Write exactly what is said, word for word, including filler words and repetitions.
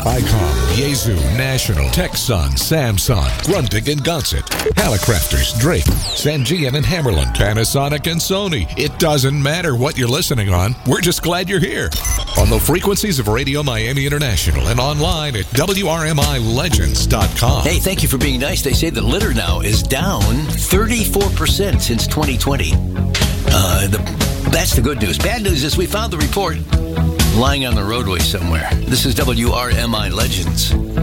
Icom, Yaesu, National, Texan, Samsung, Gruntig and Gunsit, Hallicrafters, Drake, Sangean and Hammerland, Panasonic and Sony. It doesn't matter what you're listening on. We're just glad you're here. On the frequencies of Radio Miami International and online at W R M I legends dot com. Hey, thank you for being nice. They say the litter now is down thirty-four percent since twenty twenty. Uh, the, that's the good news. Bad news is we found the report lying on the roadway somewhere. This is W R M I Legends.